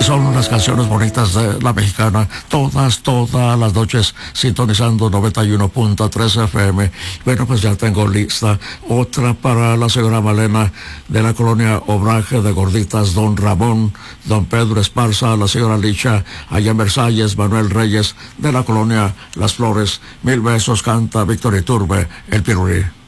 son las canciones bonitas de la mexicana, todas las noches, sintonizando 91.3 FM. Bueno, pues ya tengo lista otra para la señora Malena de la colonia Obraje de Gorditas, don Ramón, don Pedro Esparza, la señora Licha, allá en Versalles, Manuel Reyes de la colonia Las Flores. Mil besos, canta Víctor Iturbe, el Pirulí.